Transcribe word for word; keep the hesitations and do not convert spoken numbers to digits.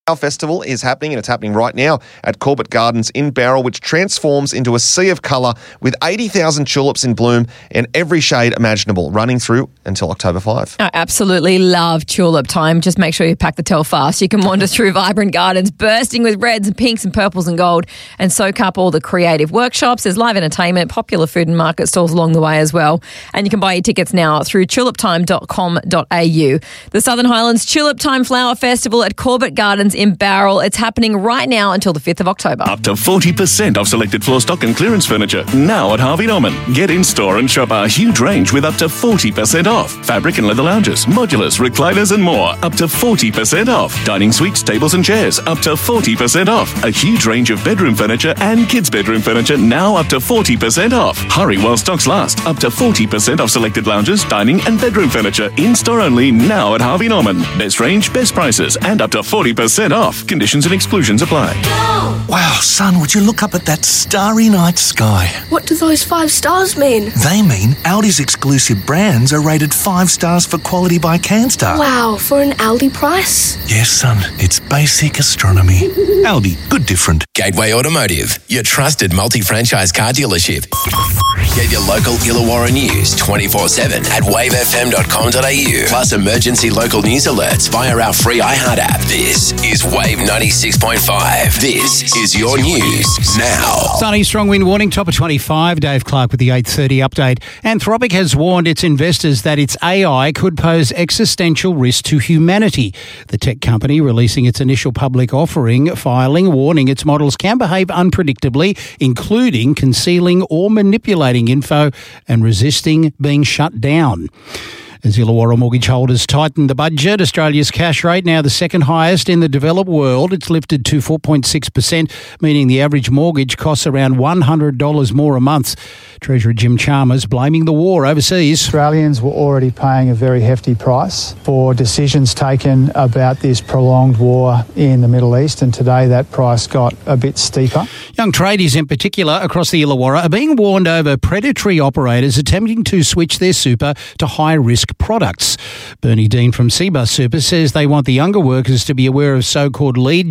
Our festival is happening, and it's happening right now at Corbett Gardens in Bowral, which transforms into a sea of colour with eighty thousand tulips in bloom in every shade imaginable, running through until October fifth. I absolutely love tulip time. Just make sure you pack the tail fast. You can wander through vibrant gardens bursting with reds and pinks and purples and gold and soak up all the creative workshops. There's live entertainment, popular food and market stalls along the way as well. And you can buy your tickets now through tulip time dot com dot a u. The Southern Highlands Tulip Time Flower Festival at Corbett Gardens in Bowral. It's happening right now until the fifth of October. Up to forty percent off selected floor stock and clearance furniture now at Harvey Norman. Get in store and shop our huge range with up to forty percent off. Fabric and leather lounges, modulars, recliners and more up to forty percent off. Dining suites, tables and chairs up to forty percent off. A huge range of bedroom furniture and kids' bedroom furniture now up to forty percent off. Hurry while stocks last. Up to forty percent off selected lounges, dining and bedroom furniture in store only now at Harvey Norman. Best range, best prices and up to forty percent off. Conditions and exclusions apply. Wow, son, would you look up at that starry night sky? What do those five stars mean? They mean Aldi's exclusive brands are rated five stars for quality by CanStar. Wow, for an Aldi price? Yes, son, it's basic astronomy. Aldi, good different. Gateway Automotive, your trusted multi-franchise car dealership. Get your local Illawarra news twenty-four seven at wave f m dot com dot a u. Plus emergency local news alerts via our free iHeart app. This is Wave ninety-six point five. This is your news now. Sunny, strong wind warning, top of twenty-five. Dave Clark with the eight thirty update. Anthropic has warned its investors that its A I could pose existential risk to humanity. The tech company releasing its initial public offering filing, warning its models can behave unpredictably, including concealing or manipulating info and resisting being shut down. As Illawarra mortgage holders tighten the budget, Australia's cash rate, now the second highest in the developed world, it's lifted to four point six percent, meaning the average mortgage costs around one hundred dollars more a month. Treasurer Jim Chalmers blaming the war overseas. Australians were already paying a very hefty price for decisions taken about this prolonged war in the Middle East, and today that price got a bit steeper. Young tradies in particular across the Illawarra are being warned over predatory operators attempting to switch their super to high-risk products. Bernie Dean from Seabus Super says they want the younger workers to be aware of so-called lead